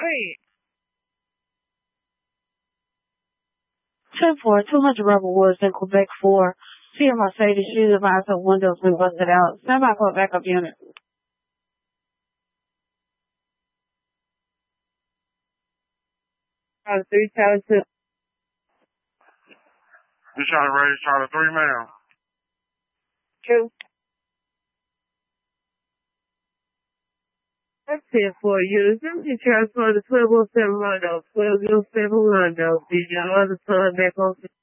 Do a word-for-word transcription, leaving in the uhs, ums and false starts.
Wait. ten four, two hundred Rebel Woods in Quebec four. See a Mercedes, she's advised her windows been busted out. Stand by for a backup unit. Uh, three Charlie two. You trying to raise Charlie three, ma'am? Two. That's it for you. Simply transfer the twelve oh seven Rondo, twelve oh seven Rondo. Did your other son back on